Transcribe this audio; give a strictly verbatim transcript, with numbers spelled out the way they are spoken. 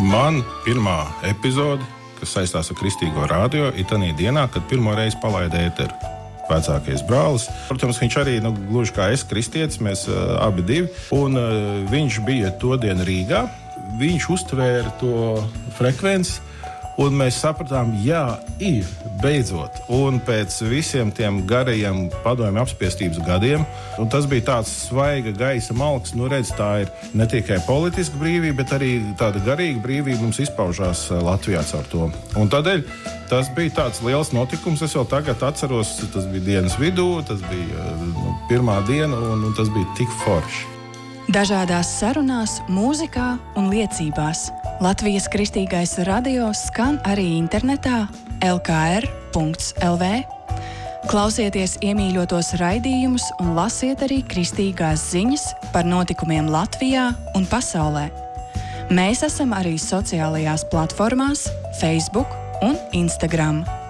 Man pirmā epizode, kas saistās ar Kristīgo radio, ir tanī dienā, kad pirmo reizi palaida ēteru. Vecākais brālis. Protams, viņš arī, nu, gluži kā es, kristietis, mēs uh, abi divi. Un uh, viņš bija to dienu Rīgā. Viņš uztvēra to frekvenci, un mēs sapratām, jā, ir, beidzot. Un pēc visiem tiem garajiem padomju apspiestības gadiem, un tas bija tāds svaiga gaisa malks, nu redz, tā ir ne tikai politiska brīvība, bet arī tāda garīga brīvība mums izpaužās Latvijā caur to. Un tādēļ tas bija tāds liels notikums, es vēl tagad atceros, tas bija dienas vidū, tas bija nu, pirmā diena, un, un tas bija tik forši. Dažādās sarunās, mūzikā un liecībās Latvijas Kristīgais radio skan arī internetā el ka er punkts el vē. Klausieties iemīļotos raidījumus un lasiet arī kristīgās ziņas par notikumiem Latvijā un pasaulē. Mēs esam arī sociālajās platformās Facebook un Instagram.